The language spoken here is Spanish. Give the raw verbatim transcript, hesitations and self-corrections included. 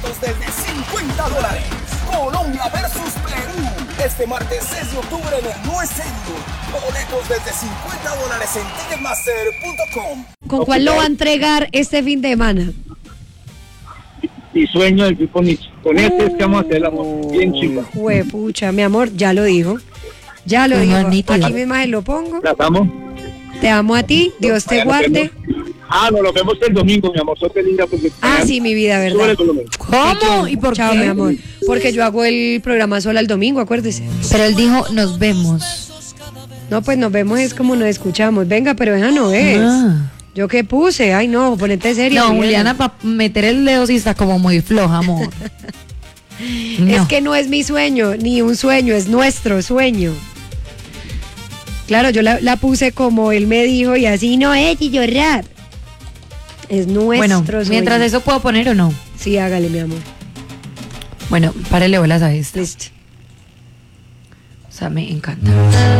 Desde cincuenta dólares. Colombia versus Perú. Este martes seis de octubre en el No Es Serio. Boletos desde cincuenta dólares en ticketmaster punto com. ¿Con cuál lo va a entregar este fin de semana? Y sueño del grupo Nietzsche. Con este es que vamos a hacer el amor bien chico. Juepucha, mi amor, ya lo dijo. Ya lo Muy dijo. bonito. Aquí mismo se lo pongo. ¿Tratamos? Te amo a ti, Dios te Vaya, nos guarde. vemos. Ah, no, nos vemos el domingo, mi amor. Soy linda porque... Ah, sí, mi vida, ¿verdad? Súbele, Colombia. ¿Cómo? ¿Y por Chao, qué? mi amor. Porque yo hago el programa sola el domingo, acuérdese. Pero él dijo, nos vemos. No, pues nos vemos, es como nos escuchamos. Venga, pero esa no es. Ah. ¿Yo qué puse? Ay, no, ponete seria. No, Juliana. Juliana, para meter el dedo sí está como muy floja, amor. No. Es que no es mi sueño, ni un sueño, es nuestro sueño. Claro, yo la, la puse como él me dijo y así no es y llorar. Es nuestro Bueno, sueño. mientras eso puedo poner o no. Sí, hágale, mi amor. Bueno, párele bolas a esto. Listo. O sea, me encanta.